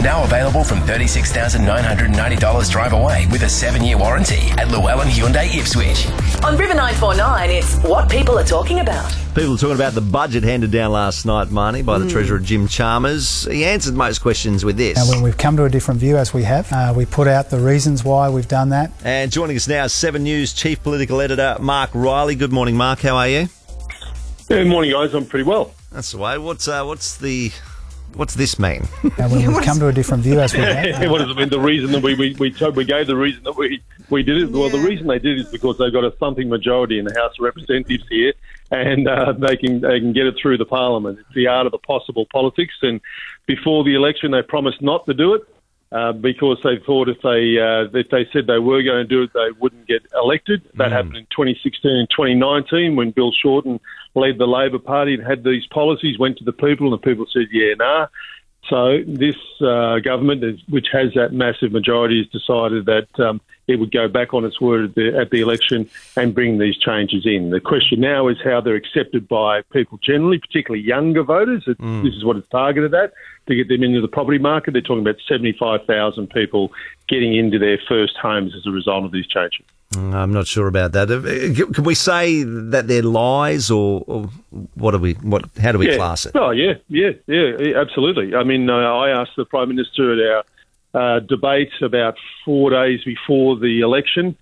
Now available from $36,990 drive away with a 7-year warranty at Llewellyn Hyundai Ipswich. On River 949, it's what people are talking about. People are talking about the budget handed down last night, Marnie, by the Treasurer Jim Chalmers. He answered most questions with this. Now, when we've come to a different view, as we have, we put out the reasons why we've done that. And joining us now is 7 News Chief Political Editor Mark Riley. Good morning, Mark. How are you? Good morning, guys. I'm pretty well. That's the way. What's this mean? Now, when we've come to a different view, as we have. What does it mean? The reason that we gave the reason that we did it. Well, the reason they did it is because they've got a thumping majority in the House of Representatives here, and they can get it through the Parliament. It's the art of the possible politics. And before the election, they promised not to do it because they thought if they said they were going to do it, they wouldn't get elected. That happened in 2016 and 2019 when Bill Shorten led the Labor Party and had these policies, went to the people, and the people said, yeah, nah. So this government, which has that massive majority, has decided that it would go back on its word at the election and bring these changes in. The question now is how they're accepted by people generally, particularly younger voters. This is what it's targeted at, to get them into the property market. They're talking about 75,000 people getting into their first homes as a result of these changes. I'm not sure about that. Can we say that they're lies, or how do we class it? Oh, yeah, absolutely. I mean, I asked the Prime Minister at our debate about 4 days before the election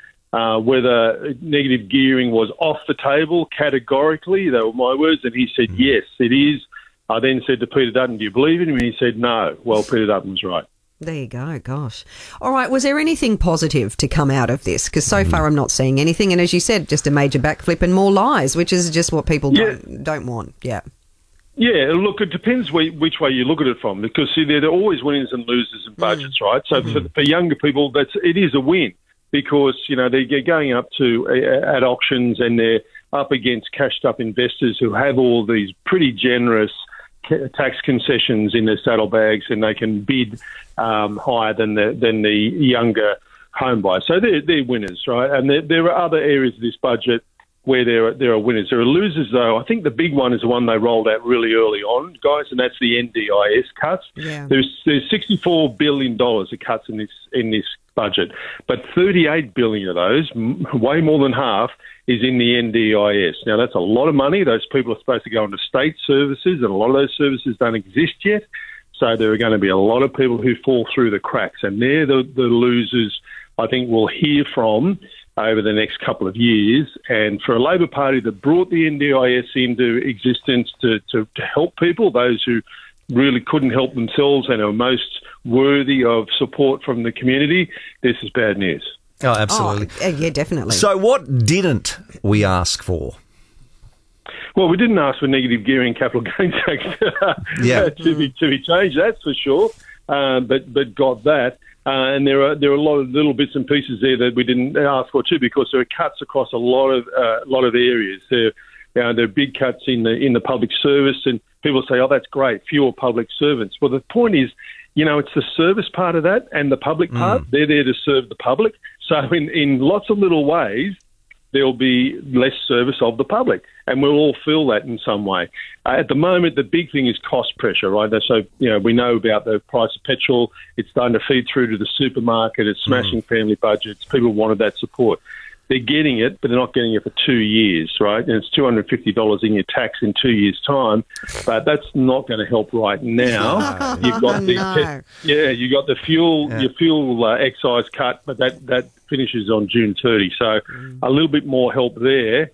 whether negative gearing was off the table categorically. They were my words, and he said, yes, it is. I then said to Peter Dutton, do you believe in him? And he said, no. Well, Peter Dutton was right. There you go. Gosh. All right. Was there anything positive to come out of this? Because so far I'm not seeing anything. And as you said, just a major backflip and more lies, which is just what people don't want. Yeah. Yeah, look, it depends which way you look at it from, because see, there are always winners and losers in budgets, right? So for younger people, it is a win, because they're going up to at auctions and they're up against cashed up investors who have all these pretty generous tax concessions in their saddlebags, and they can bid higher than the younger home buyer. So they're winners, right? And there are other areas of this budget where there are winners. There are losers, though. I think the big one is the one they rolled out really early on, guys, and that's the NDIS cuts. Yeah. There's $64 billion of cuts in this budget, but $38 billion of those, way more than half, is in the NDIS. Now, that's a lot of money. Those people are supposed to go into state services, and a lot of those services don't exist yet. So there are going to be a lot of people who fall through the cracks, and they're the losers I think we'll hear from over the next couple of years. And for a Labor Party that brought the NDIS into existence to help people, those who really couldn't help themselves and are most worthy of support from the community, this is bad news. Oh, absolutely. Yeah, definitely. So what didn't we ask for? Well, we didn't ask for negative gearing capital gains tax to be changed, that's for sure, but got that. And there are a lot of little bits and pieces there that we didn't ask for too, because there are cuts across a lot of areas. There are big cuts in the public service, and people say, "Oh, that's great, fewer public servants." Well, the point is, it's the service part of that and the public part. They're there to serve the public. So in lots of little ways, there'll be less service of the public, and we'll all feel that in some way. At the moment, the big thing is cost pressure, right? So, we know about the price of petrol. It's starting to feed through to the supermarket. It's smashing family budgets. People wanted that support. They're getting it, but they're not getting it for 2 years, right? And it's $250 in your tax in 2 years' time, but that's not going to help right now. You've got you got the your fuel excise cut, but that finishes on June 30. So a little bit more help there.